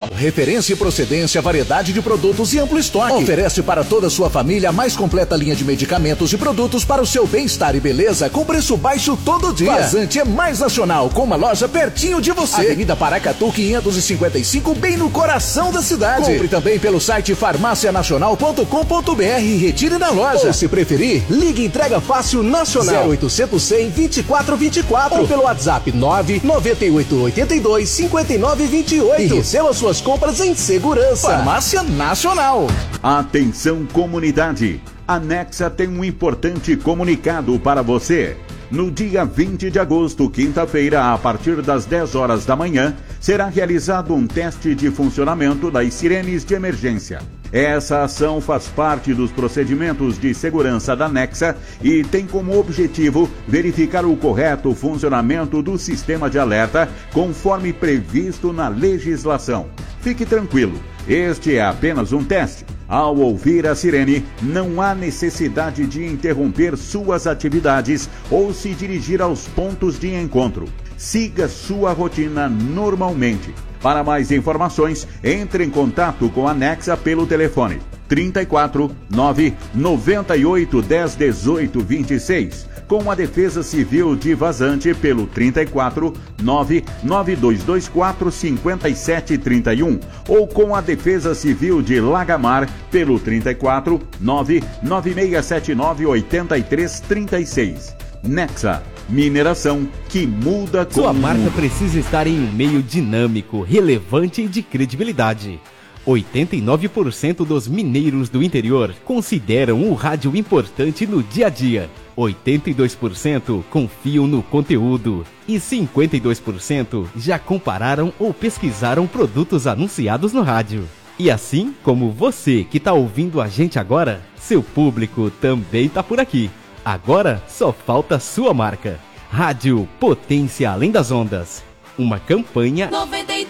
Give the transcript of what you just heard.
Referência e procedência, variedade de produtos e amplo estoque. Oferece para toda a sua família a mais completa linha de medicamentos e produtos para o seu bem-estar e beleza com preço baixo todo dia. Vazante é mais nacional, com uma loja pertinho de você. Avenida Paracatu 555, bem no coração da cidade. Compre também pelo site farmacianacional.com.br e retire na loja. Ou se preferir, ligue Entrega Fácil Nacional 0800 100 2424 ou pelo WhatsApp 99882 5928 e receba suas compras em segurança. Farmácia Nacional. Atenção, comunidade! A Nexa tem um importante comunicado para você. No dia 20 de agosto, quinta-feira, a partir das 10 horas da manhã, será realizado um teste de funcionamento das sirenes de emergência. Essa ação faz parte dos procedimentos de segurança da Nexa e tem como objetivo verificar o correto funcionamento do sistema de alerta conforme previsto na legislação. Fique tranquilo, este é apenas um teste. Ao ouvir a sirene, não há necessidade de interromper suas atividades ou se dirigir aos pontos de encontro. Siga sua rotina normalmente. Para mais informações, entre em contato com a Nexa pelo telefone 34 9 98 10 18 26, com a Defesa Civil de Vazante pelo 34 9 9224 57 31 ou com a Defesa Civil de Lagamar pelo 34 9 9679 83 36. Nexa, mineração que muda com sua marca precisa estar em um meio dinâmico, relevante e de credibilidade. 89% dos mineiros do interior consideram o rádio importante no dia a dia. 82% confiam no conteúdo e 52% já compararam ou pesquisaram produtos anunciados no rádio. E assim como você que está ouvindo a gente agora, seu público também está por aqui. Agora só falta sua marca. Rádio Potência Além das Ondas. Uma campanha